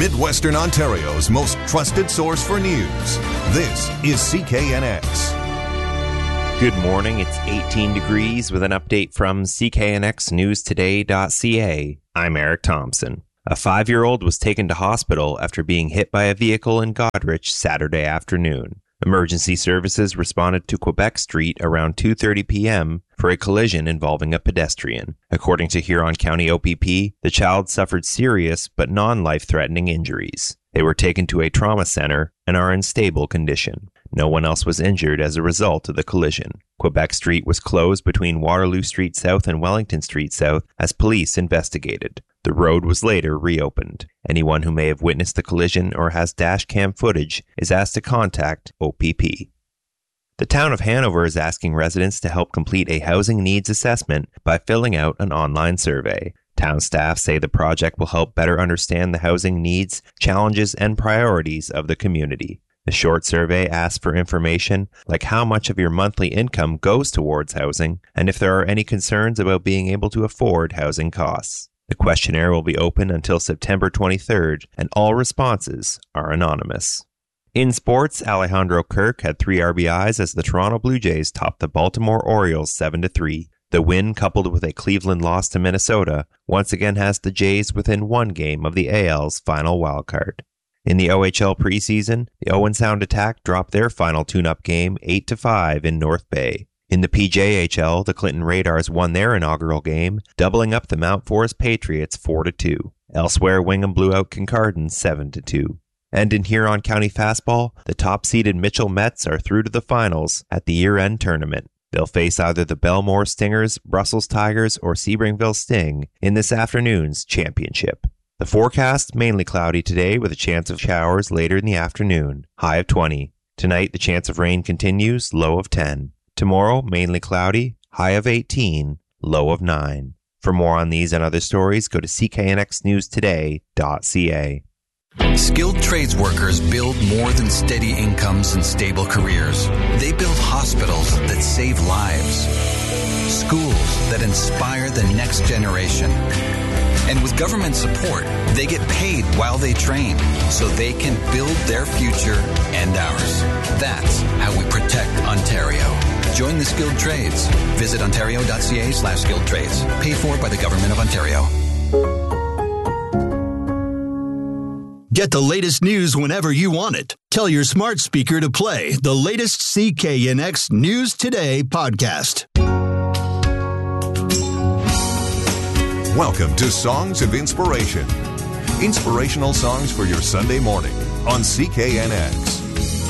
Midwestern Ontario's most trusted source for news. This is CKNX. Good morning, it's 18 degrees with an update from CKNXNewsToday.ca. I'm Eric Thompson. A 5-year-old was taken to hospital after being hit by a vehicle in Goderich Saturday afternoon. Emergency services responded to Quebec Street around 2:30 p.m. for a collision involving a pedestrian. According to Huron County OPP, the child suffered serious but non-life-threatening injuries. They were taken to a trauma center and are in stable condition. No one else was injured as a result of the collision. Quebec Street was closed between Waterloo Street South and Wellington Street South as police investigated. The road was later reopened. Anyone who may have witnessed the collision or has dash cam footage is asked to contact OPP. The town of Hanover is asking residents to help complete a housing needs assessment by filling out an online survey. Town staff say the project will help better understand the housing needs, challenges, and priorities of the community. The short survey asks for information like how much of your monthly income goes towards housing and if there are any concerns about being able to afford housing costs. The questionnaire will be open until September 23rd, and all responses are anonymous. In sports, Alejandro Kirk had 3 RBIs as the Toronto Blue Jays topped the Baltimore Orioles 7-3. The win, coupled with a Cleveland loss to Minnesota, once again has the Jays within 1 game of the AL's final wildcard. In the OHL preseason, the Owen Sound Attack dropped their final tune-up game 8-5 in North Bay. In the PJHL, the Clinton Radars won their inaugural game, doubling up the Mount Forest Patriots 4-2. Elsewhere, Wingham blew out Kincardine 7-2. And in Huron County Fastball, the top-seeded Mitchell Mets are through to the finals at the year-end tournament. They'll face either the Belmore Stingers, Brussels Tigers, or Sebringville Sting in this afternoon's championship. The forecast, mainly cloudy today with a chance of showers later in the afternoon, high of 20. Tonight, the chance of rain continues, low of 10. Tomorrow, mainly cloudy, high of 18, low of 9. For more on these and other stories, go to cknxnewstoday.ca. Skilled trades workers build more than steady incomes and stable careers. They build hospitals that save lives, schools that inspire the next generation. And with government support, they get paid while they train so they can build their future and ours. That's how we protect Ontario. Join the skilled trades. Visit ontario.ca/skilled trades. Paid for by the Government of Ontario. Get the latest news whenever you want it. Tell your smart speaker to play the latest CKNX News Today podcast. Welcome to Songs of Inspiration. Inspirational songs for your Sunday morning on CKNX.